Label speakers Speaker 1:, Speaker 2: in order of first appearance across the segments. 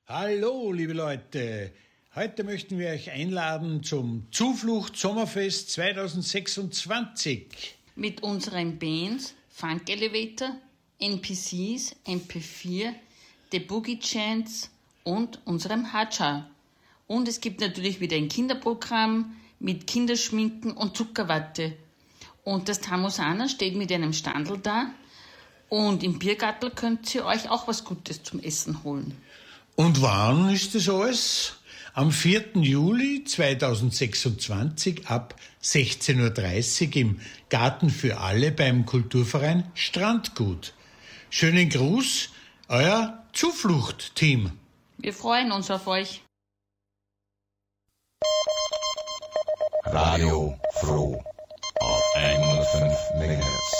Speaker 1: Hallo, liebe Leute. Heute möchten wir euch einladen zum Zuflucht Sommerfest 2026.
Speaker 2: Mit unseren Bands Funk Elevator, NPCs, MP4, The Boogie Chants und unserem Hatscha. Und es gibt natürlich wieder ein Kinderprogramm mit Kinderschminken und Zuckerwatte. Und das Tamosana steht mit einem Standel da. Und im Biergartel könnt ihr euch auch was Gutes zum Essen holen.
Speaker 1: Und wann ist das alles? Am 4. Juli 2026 ab 16.30 Uhr im Garten für alle beim Kulturverein Strandgut. Schönen Gruß, euer Zuflucht-Team.
Speaker 2: Wir freuen uns auf euch.
Speaker 3: Radio Froh auf 105 MHz.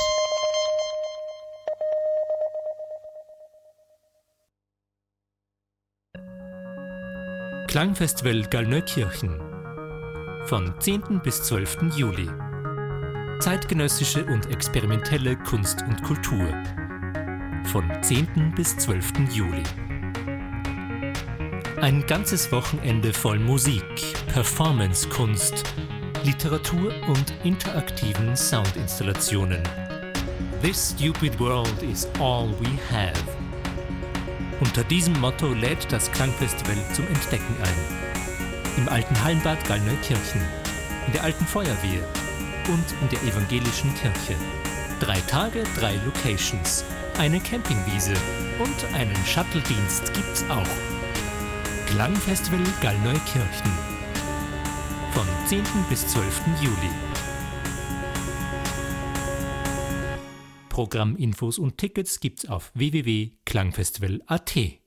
Speaker 4: Klangfestival Gallneukirchen von 10. bis 12. Juli. Zeitgenössische und experimentelle Kunst und Kultur von 10. bis 12. Juli. Ein ganzes Wochenende voll Musik, Performancekunst, Literatur und interaktiven Soundinstallationen. This stupid world is all we have. Unter diesem Motto lädt das Klangfestival zum Entdecken ein. Im alten Hallenbad Gallneukirchen, in der alten Feuerwehr und in der evangelischen Kirche. 3 Tage, 3 Locations, eine Campingwiese und einen Shuttle-Dienst gibt's auch. Klangfestival Gallneukirchen von 10. bis 12. Juli. Programminfos und Tickets gibt's auf www.klangfestival.at.